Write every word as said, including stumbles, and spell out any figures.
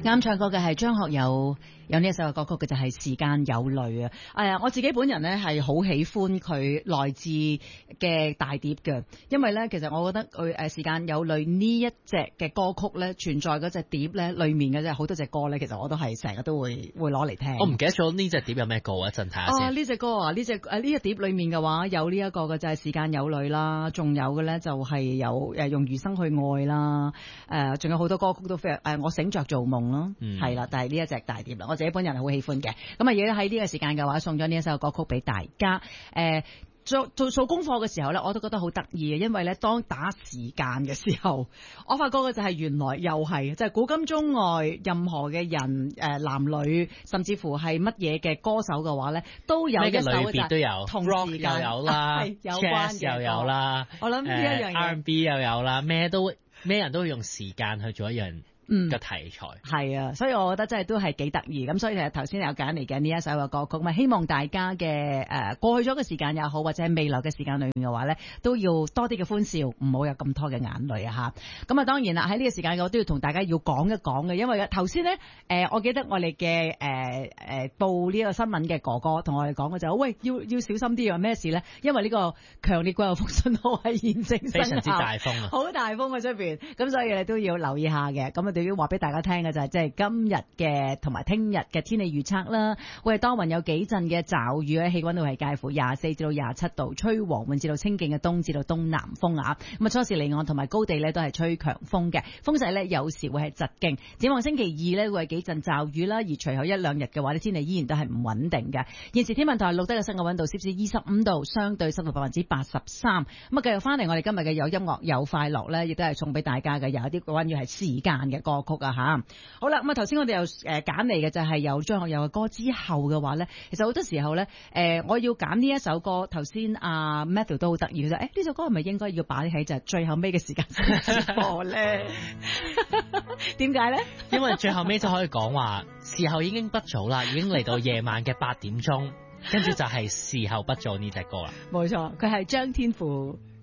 啱唱歌嘅係張學友，有呢一首嘅歌曲嘅就係時間有淚啊！誒，我自己本人咧係好喜歡佢來自嘅大碟嘅，因為咧其實我覺得佢誒時間有淚呢一隻嘅歌曲咧存在嗰隻碟咧裏面嘅即係好多隻歌咧，其實我都係成日都會會攞嚟聽。 我唔記得咗呢隻碟有咩歌啊？一陣睇下先。 啊，呢隻歌啊，呢隻誒呢隻碟裏面嘅話有呢一個嘅就係時間有淚啦，仲有嘅咧就係有誒用餘生去愛啦，誒仲有好多歌曲都非常誒我醒着做夢咯，係啦、嗯，但係呢一隻大碟啦，我自己本人係好喜歡嘅。咁啊，而家喺呢個時間嘅話，送咗呢一首歌曲俾大家。誒、呃，做做做功課嘅時候咧，我都覺得好得意嘅，因為咧當打時間嘅時候，我發覺嘅就係原來又係即係古今中外任何嘅人誒、呃、男女，甚至乎係乜嘢嘅歌手嘅話咧，都有一首就係都有同時間 ，rock 又有啦， 有關嘅又有啦。 我諗呢一樣嘢 R and B 又有啦，咩都咩人都會用時間去做一樣。嗯嘅題材係啊，所以我覺得真係都係幾得意咁，所以其實頭先有揀嚟嘅呢一首嘅歌曲，咪希望大家嘅誒、呃、過去咗嘅時間也好，或者係未來嘅時間裏面嘅話咧，都要多啲嘅歡笑，唔好有咁多嘅眼淚啊嚇。咁啊當然啦，喺呢個時間我都要同大家要講一講嘅，因為頭先咧誒，我記得我哋嘅誒誒報呢個新聞嘅哥哥同我哋講嘅就係、喂要要小心啲啊，咩事咧？因為呢個強烈季候風信號係現正生效， 非常之大風啊， 好大風喺出邊，咁所以你都要留意下嘅。咁啊〜要話俾大家聽嘅就係即係今日嘅同埋聽日嘅天氣預測啦。會係多雲有幾陣嘅驟雨咧，氣溫度係介乎廿四至到廿七度，吹和緩至到清勁嘅東至到東南風啊。咁啊初時離岸同埋高地咧都係吹強風嘅，風勢咧有時會係疾勁。展望星期二咧會係幾陣驟雨啦，而隨後一兩日嘅話咧天氣依然都係唔穩定嘅。現時天文台錄得嘅室外溫度攝氏二十五度，相對濕度百分之八十三。咁啊繼續翻嚟我哋今日嘅有音樂有快樂咧，亦都係送俾大家嘅有一啲關於係時間嘅歌曲啊吓，好啦，咁啊頭先我哋又誒揀嚟嘅就係有張學友嘅歌，之後嘅話咧，其實好多時候咧，誒、呃、我要揀呢一首歌，頭先阿 Matthew 都好得意嘅，誒呢首歌係咪應該要擺喺就係最後尾嘅時間先播咧？點解咧？ 因為最後尾就可以講話時候已經不早啦，已經嚟到夜晚嘅八點鐘，跟住就係時候不早呢隻歌啦。 冇錯，佢係張天賦。